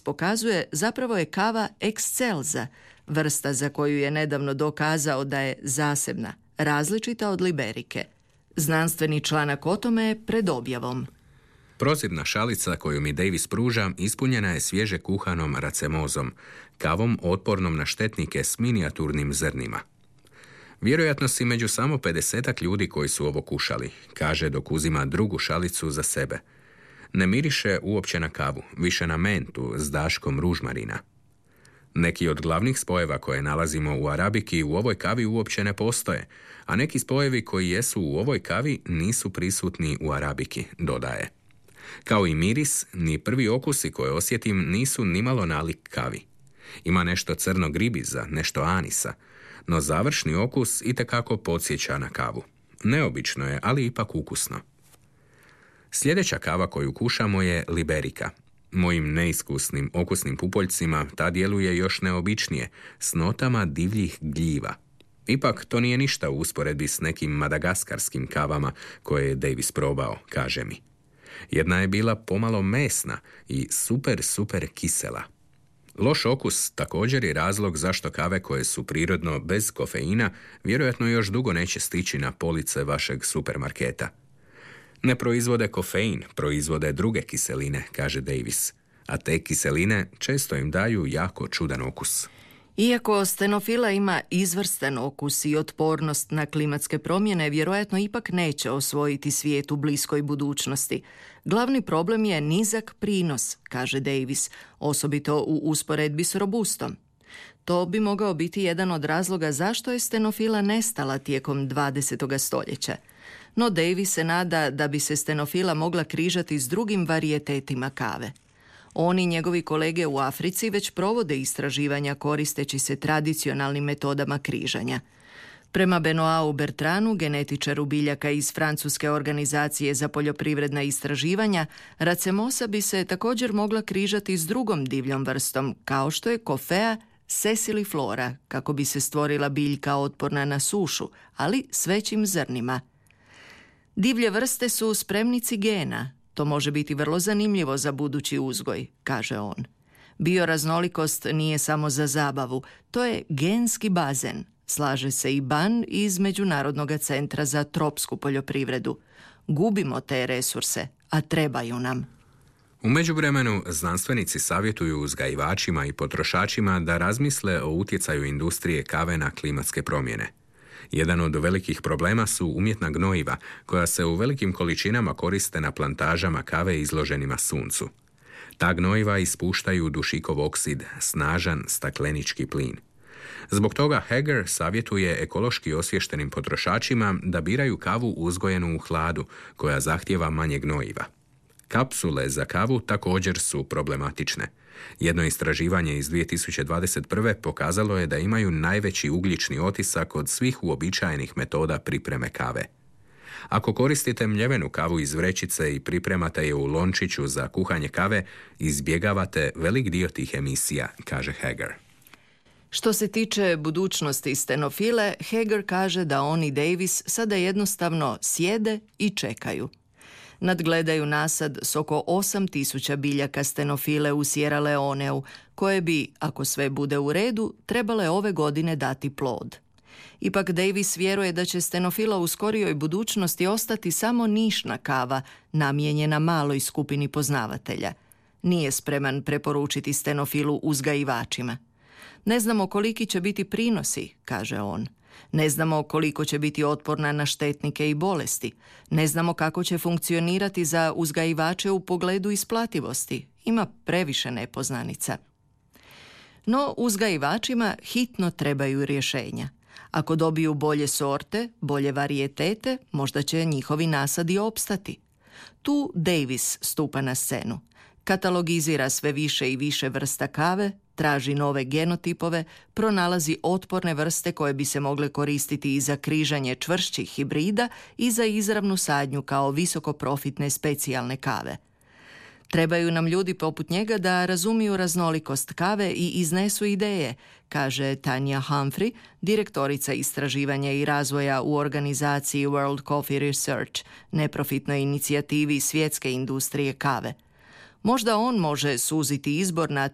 pokazuje zapravo je kava excelsa, vrsta za koju je nedavno dokazao da je zasebna, različita od liberike. Znanstveni članak o tome je pred objavom. Prozirna šalica koju mi Davis pruža ispunjena je svježe kuhanom racemozom, kavom otpornom na štetnike s minijaturnim zrnima. Vjerojatno si među samo 50 ljudi koji su ovo kušali, kaže dok uzima drugu šalicu za sebe. Ne miriše uopće na kavu, više na mentu s daškom ružmarina. Neki od glavnih spojeva koje nalazimo u arabiki u ovoj kavi uopće ne postoje, a neki spojevi koji jesu u ovoj kavi nisu prisutni u arabiki, dodaje. Kao i miris, ni prvi okusi koje osjetim nisu nimalo nalik kavi. Ima nešto crnog ribiza, nešto anisa, no završni okus itekako podsjeća na kavu. Neobično je, ali ipak ukusno. Sljedeća kava koju kušamo je liberika. Mojim neiskusnim okusnim pupoljcima ta djeluje još neobičnije, s notama divljih gljiva. Ipak to nije ništa u usporedbi s nekim madagaskarskim kavama koje je Davis probao, kaže mi. Jedna je bila pomalo mesna i super kisela. Loš okus također je razlog zašto kave koje su prirodno bez kofeina vjerojatno još dugo neće stići na police vašeg supermarketa. Ne proizvode kofein, proizvode druge kiseline, kaže Davis, a te kiseline često im daju jako čudan okus. Iako stenofila ima izvrstan okus i otpornost na klimatske promjene, vjerojatno ipak neće osvojiti svijet u bliskoj budućnosti. Glavni problem je nizak prinos, kaže Davis, osobito u usporedbi s robustom. To bi mogao biti jedan od razloga zašto je stenofila nestala tijekom 20. stoljeća. No Davis se nada da bi se stenofila mogla križati s drugim varijetetima kave. On i njegovi kolege u Africi već provode istraživanja koristeći se tradicionalnim metodama križanja. Prema Benoîtu Bertrandu, genetičaru biljaka iz Francuske organizacije za poljoprivredna istraživanja, racemosa bi se također mogla križati s drugom divljom vrstom, kao što je Coffea sessiliflora, kako bi se stvorila biljka otporna na sušu, ali s većim zrnima. Divlje vrste su spremnici gena. To može biti vrlo zanimljivo za budući uzgoj, kaže on. Bioraznolikost nije samo za zabavu, to je genski bazen, slaže se i Ban iz Međunarodnog centra za tropsku poljoprivredu. Gubimo te resurse, a trebaju nam. U međuvremenu znanstvenici savjetuju uzgajivačima i potrošačima da razmisle o utjecaju industrije kave na klimatske promjene. Jedan od velikih problema su umjetna gnojiva, koja se u velikim količinama koriste na plantažama kave izloženima suncu. Ta gnojiva ispuštaju dušikov oksid, snažan staklenički plin. Zbog toga Hager savjetuje ekološki osviještenim potrošačima da biraju kavu uzgojenu u hladu, koja zahtijeva manje gnojiva. Kapsule za kavu također su problematične. Jedno istraživanje iz 2021. pokazalo je da imaju najveći ugljični otisak od svih uobičajenih metoda pripreme kave. Ako koristite mljevenu kavu iz vrećice i pripremate je u lončiću za kuhanje kave, izbjegavate velik dio tih emisija, kaže Hager. Što se tiče budućnosti stenofile, Hager kaže da on i Davis sada jednostavno sjede i čekaju. Nadgledaju nasad s oko 8.000 biljaka stenofile u Sierra Leoneu, koje bi, ako sve bude u redu, trebale ove godine dati plod. Ipak Davis vjeruje da će stenofila u skorijoj budućnosti ostati samo nišna kava, namijenjena maloj skupini poznavatelja. Nije spreman preporučiti stenofilu uzgajivačima. Ne znamo koliki će biti prinosi, kaže on. Ne znamo koliko će biti otporna na štetnike i bolesti. Ne znamo kako će funkcionirati za uzgajivače u pogledu isplativosti. Ima previše nepoznanica. No, uzgajivačima hitno trebaju rješenja. Ako dobiju bolje sorte, bolje varijetete, možda će njihovi nasadi opstati. Tu Davis stupa na scenu. Katalogizira sve više i više vrsta kave, traži nove genotipove, pronalazi otporne vrste koje bi se mogle koristiti i za križanje čvršćih hibrida i za izravnu sadnju kao visokoprofitne specijalne kave. Trebaju nam ljudi poput njega da razumiju raznolikost kave i iznesu ideje, kaže Tanja Humphrey, direktorica istraživanja i razvoja u organizaciji World Coffee Research, neprofitnoj inicijativi svjetske industrije kave. Možda on može suziti izbor na